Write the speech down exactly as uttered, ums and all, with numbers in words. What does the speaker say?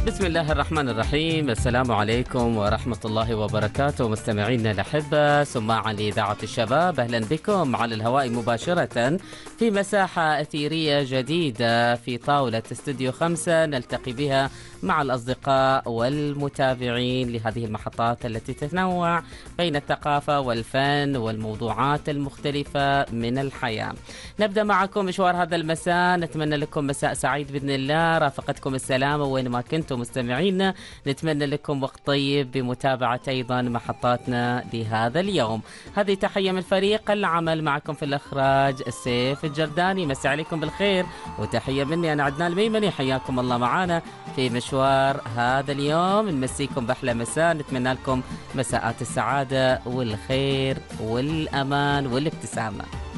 بسم الله الرحمن الرحيم. السلام عليكم ورحمة الله وبركاته مستمعينا الأحبة، سماعا لإذاعة الشباب، أهلا بكم على الهواء مباشرة في مساحة أثيرية جديدة في طاولة استوديو خمسة نلتقي بها مع الأصدقاء والمتابعين لهذه المحطات التي تتنوع بين الثقافة والفن والموضوعات المختلفة من الحياة. نبدأ معكم مشوار هذا المساء، نتمنى لكم مساء سعيد بإذن الله، رافقتكم السلامة وين ما كنتم مستمعينا، نتمنى لكم وقت طيب بمتابعة أيضا محطاتنا لهذا اليوم. هذه تحية من فريق العمل، معكم في الإخراج السيف الجرداني، مسي عليكم بالخير، وتحية مني أنا عدنان الميمني، حياكم الله معنا في مشوار هذا اليوم. نمسيكم بأحلى مساء، نتمنى لكم مساءات السعادة والخير والأمان والابتسامة.